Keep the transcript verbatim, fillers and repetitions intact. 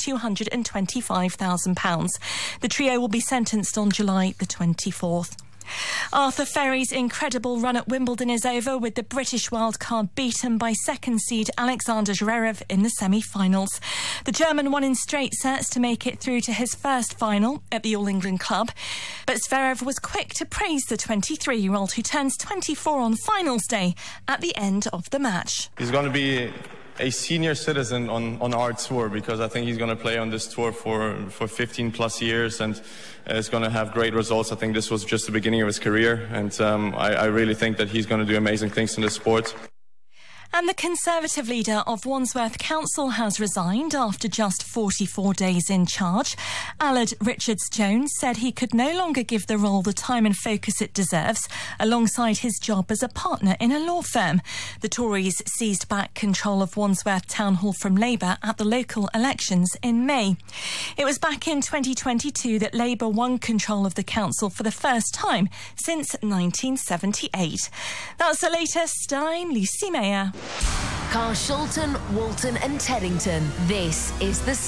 two hundred twenty-five thousand pounds. The trio will be sentenced on July the twenty-fourth. Arthur Ferry's incredible run at Wimbledon is over, with the British wildcard beaten by second seed Alexander Zverev in the semi-finals. The German won in straight sets to make it through to his first final at the All England Club. But Zverev was quick to praise the twenty-three-year-old who turns twenty-four on finals day at the end of the match. He's going to be a senior citizen on, on our tour, because I think he's going to play on this tour for, for fifteen plus years, and uh, is going to have great results. I think this was just the beginning of his career, and um, I, I really think that he's going to do amazing things in this sport. And the Conservative leader of Wandsworth Council has resigned after just forty-four days in charge. Aled Richards-Jones said he could no longer give the role the time and focus it deserves, alongside his job as a partner in a law firm. The Tories seized back control of Wandsworth Town Hall from Labour at the local elections in May. It was back in twenty twenty-two that Labour won control of the council for the first time since nineteen seventy-eight. That's the latest. I'm Lucy Mayer. Carshalton, Walton and Teddington. This is the